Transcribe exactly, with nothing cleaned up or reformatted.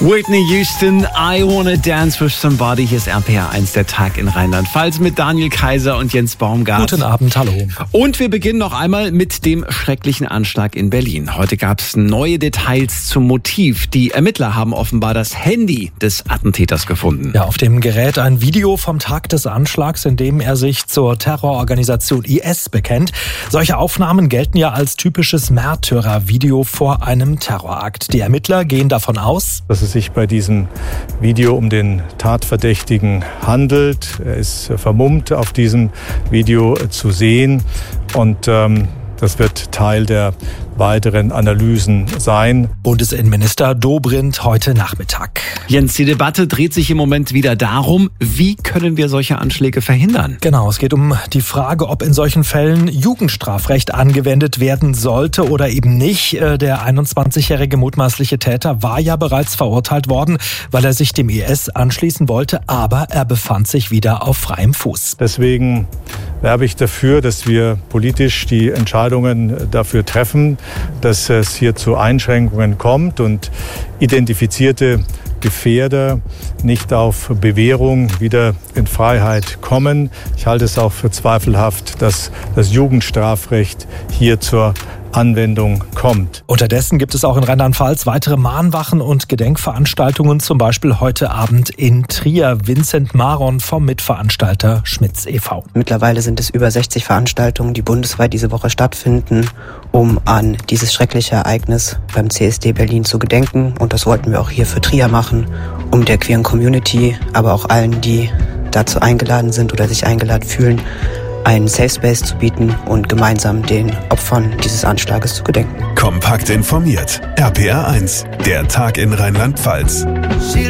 Whitney Houston, I Wanna Dance with Somebody. Hier ist R P R eins, der Tag in Rheinland-Pfalz mit Daniel Kaiser und Jens Baumgart. Guten Abend, hallo. Und wir beginnen noch einmal mit dem schrecklichen Anschlag in Berlin. Heute gab es neue Details zum Motiv. Die Ermittler haben offenbar das Handy des Attentäters gefunden. Ja, auf dem Gerät ein Video vom Tag des Anschlags, in dem er sich zur Terrororganisation I S bekennt. Solche Aufnahmen gelten ja als typisches Märtyrervideo vor einem Terrorakt. Die Ermittler gehen davon aus, dass es sich bei diesem Video um den Tatverdächtigen handelt. Er ist vermummt auf diesem Video zu sehen und ähm, das wird Teil der weiteren Analysen sein. Bundesinnenminister Dobrindt heute Nachmittag. Jens, die Debatte dreht sich im Moment wieder darum, wie können wir solche Anschläge verhindern? Genau, es geht um die Frage, ob in solchen Fällen Jugendstrafrecht angewendet werden sollte oder eben nicht. Der einundzwanzigjährige mutmaßliche Täter war ja bereits verurteilt worden, weil er sich dem I S anschließen wollte, aber er befand sich wieder auf freiem Fuß. Deswegen werbe ich dafür, dass wir politisch die Entscheidungen dafür treffen, dass es hier zu Einschränkungen kommt und identifizierte Gefährder nicht auf Bewährung wieder in Freiheit kommen. Ich halte es auch für zweifelhaft, dass das Jugendstrafrecht hier zur Anwendung kommt. Unterdessen gibt es auch in Rheinland-Pfalz weitere Mahnwachen und Gedenkveranstaltungen, zum Beispiel heute Abend in Trier. Vincent Maron vom Mitveranstalter Schmitz e V Mittlerweile sind es über sechzig Veranstaltungen, die bundesweit diese Woche stattfinden, um an dieses schreckliche Ereignis beim C S D Berlin zu gedenken. Und das wollten wir auch hier für Trier machen, um der queeren Community, aber auch allen, die dazu eingeladen sind oder sich eingeladen fühlen, einen Safe Space zu bieten und gemeinsam den Opfern dieses Anschlages zu gedenken. Kompakt informiert. R P R eins, der Tag in Rheinland-Pfalz.